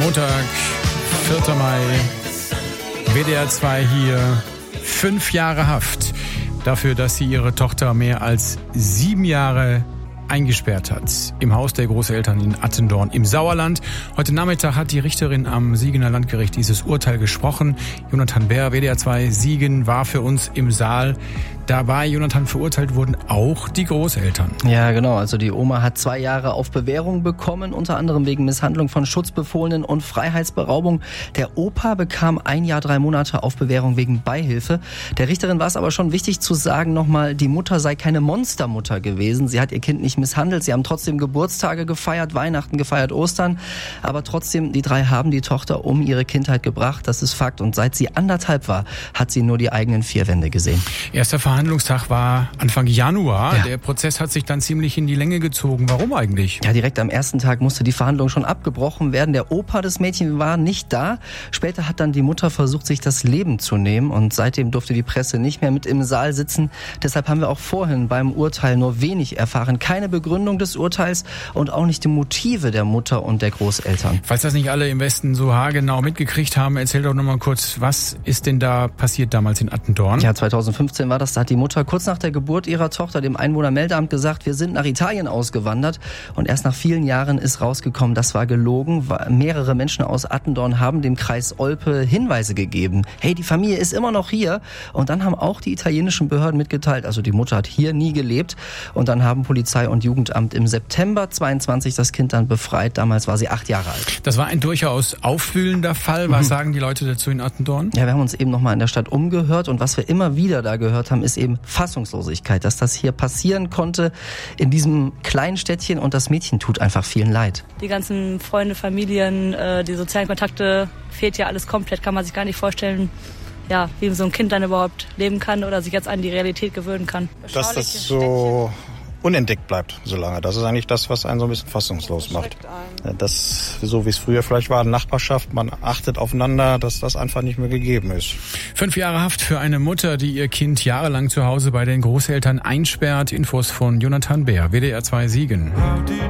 Montag, 4. Mai, WDR 2 hier, 5 Jahre Haft dafür, dass sie ihre Tochter mehr als 7 Jahre eingesperrt hat im Haus der Großeltern in Attendorn im Sauerland. Heute Nachmittag hat die Richterin am Siegener Landgericht dieses Urteil gesprochen. Jonathan Bär, WDR 2 Siegen, war für uns im Saal dabei. Jonathan, verurteilt wurden auch die Großeltern. Ja, genau. Also die Oma hat 2 Jahre auf Bewährung bekommen, unter anderem wegen Misshandlung von Schutzbefohlenen und Freiheitsberaubung. Der Opa bekam 1 Jahr 3 Monate auf Bewährung wegen Beihilfe. Der Richterin war es aber schon wichtig zu sagen nochmal, die Mutter sei keine Monstermutter gewesen. Sie hat ihr Kind nicht misshandelt. Sie haben trotzdem Geburtstage gefeiert, Weihnachten gefeiert, Ostern. Aber trotzdem, die 3 haben die Tochter um ihre Kindheit gebracht. Das ist Fakt. Und seit sie 1,5 war, hat sie nur die eigenen 4 Wände gesehen. Erster Verhandlungstag war Anfang Januar. Ja. Der Prozess hat sich dann ziemlich in die Länge gezogen. Warum eigentlich? Ja, direkt am ersten Tag musste die Verhandlung schon abgebrochen werden. Der Opa des Mädchens war nicht da. Später hat dann die Mutter versucht, sich das Leben zu nehmen. Und seitdem durfte die Presse nicht mehr mit im Saal sitzen. Deshalb haben wir auch vorhin beim Urteil nur wenig erfahren. Keine Begründung des Urteils und auch nicht die Motive der Mutter und der Großeltern. Falls das nicht alle im Westen so haargenau mitgekriegt haben, erzähl doch nochmal kurz, was ist denn da passiert damals in Attendorn? Ja, 2015 war das. Da hat die Mutter kurz nach der Geburt ihrer Tochter dem Einwohnermeldeamt gesagt, wir sind nach Italien ausgewandert. Und erst nach vielen Jahren ist rausgekommen, das war gelogen. Mehrere Menschen aus Attendorn haben dem Kreis Olpe Hinweise gegeben. Hey, die Familie ist immer noch hier. Und dann haben auch die italienischen Behörden mitgeteilt, also die Mutter hat hier nie gelebt. Und dann haben Polizei und Jugendamt im September 22 das Kind dann befreit. Damals war sie 8 Jahre alt. Das war ein durchaus aufwühlender Fall. Was sagen die Leute dazu in Attendorn? Ja, wir haben uns eben nochmal in der Stadt umgehört. Und was wir immer wieder da gehört haben, ist eben Fassungslosigkeit, dass das hier passieren konnte in diesem kleinen Städtchen. Und das Mädchen tut einfach vielen leid. Die ganzen Freunde, Familien, die sozialen Kontakte, fehlt ja alles komplett. Kann man sich gar nicht vorstellen, ja, wie so ein Kind dann überhaupt leben kann oder sich jetzt an die Realität gewöhnen kann. Dass das so unentdeckt bleibt so lange. Das ist eigentlich das, was einen so ein bisschen fassungslos macht. Das, so wie es früher vielleicht war, Nachbarschaft, man achtet aufeinander, dass das einfach nicht mehr gegeben ist. 5 Jahre Haft für eine Mutter, die ihr Kind jahrelang zu Hause bei den Großeltern einsperrt. Infos von Jonathan Bär, WDR 2 Siegen.